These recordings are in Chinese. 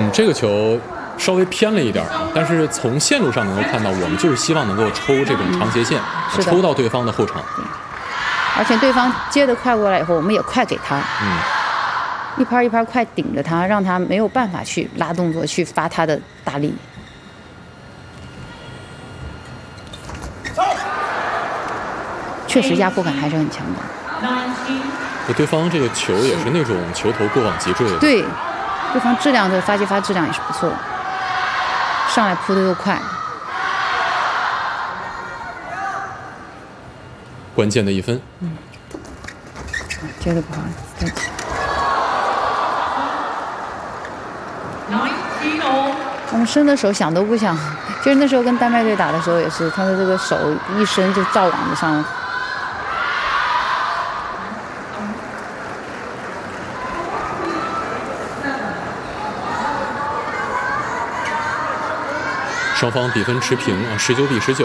这个球稍微偏了一点，但是从线路上能够看到，我们就是希望能够抽这种长斜线，抽到对方的后场。 而且对方接得快过来以后，我们也快给他，一拍一拍快顶着他，让他没有办法去拉动作，去发他的大力。确实压迫感还是很强的。 对方这个球也是那种球头过网击坠的。 对，对方质量的发接发质量也是不错，上来扑的又快。 关键的一分。 接的不好，对不起。我们伸的手想都不想，就是那时候跟丹麦队打的时候也是，他的这个手一伸就照网子上了。 双方比分持平啊，19比19。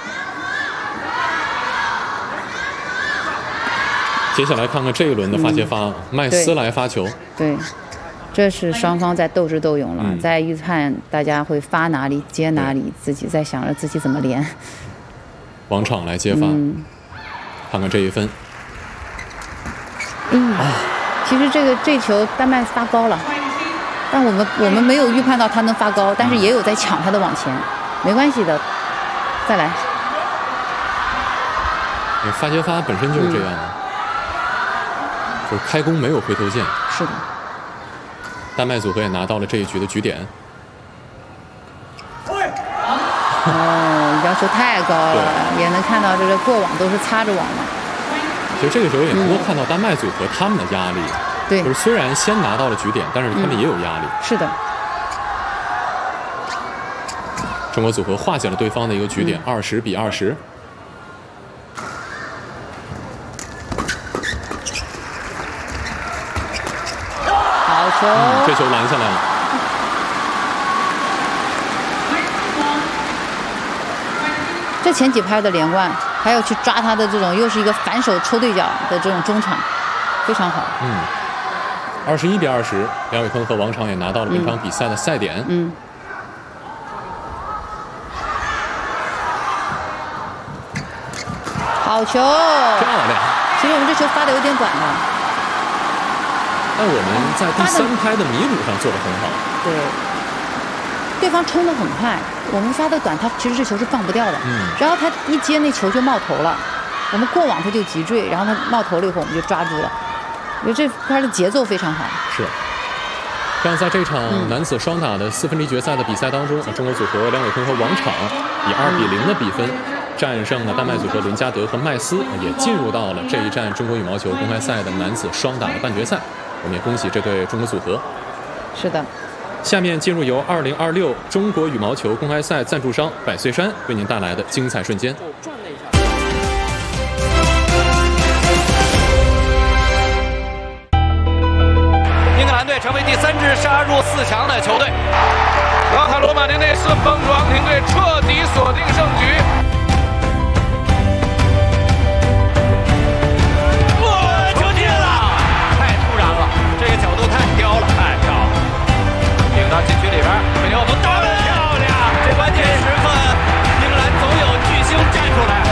接下来看看这一轮的发接发，麦斯来发球。 对，这是双方在斗智斗勇了，在预判大家会发哪里接哪里，自己在想着自己怎么连。 王昶来接发，看看这一分。 其实这球丹麦发高了。但我们没有预判到他能发高，但是也有在抢他的往前，没关系的，再来。 发接发本身就是这样，就是开弓没有回头箭。 是的。 丹麦组合也拿到了这一局的局点。 要求太高了，也能看到这个过网都是擦着网了。 其实这个时候也能够看到丹麦组合他们的压力。 对， 就是虽然先拿到了局点，但是他们也有压力。 是的。 中国组合化解了对方的一个局点，20比20。 好球！ 这球拦下来了。 这前几拍的连贯，还有去抓他的这种，又是一个反手抽对角的这种中场，非常好。 21比20，梁伟坤和王昶也拿到了本场比赛的赛点。 好球！ 漂亮。 其实我们这球发的有点短了， 但我们在第3拍的米鲁上做得很好。 对，对方冲得很快，我们发的短，他其实这球是放不掉的。然后他一接那球就冒头了，我们过网他就急坠，然后他冒头了以后我们就抓住了。我觉得这块的节奏非常好。 是。像在这场男子双打的4分之一决赛的比赛当中，中国组合梁伟坤和王昶以2比0的比分战胜了丹麦组合伦加德和麦斯，也进入到了这一站中国羽毛球公开赛的男子双打的半决赛。我们也恭喜这对中国组合。 是的。 下面进入由2026中国羽毛球公开赛赞助商百岁山为您带来的精彩瞬间。 英格兰队成为第3支杀入4强的球队，老卡罗马尼内斯帮助昂廷队彻底锁定胜局。球进了，太突然了，这个角度太刁了，太漂亮，顶到禁区里边，梅纽姆打得漂亮。这关键时刻，英格兰总有巨星站出来。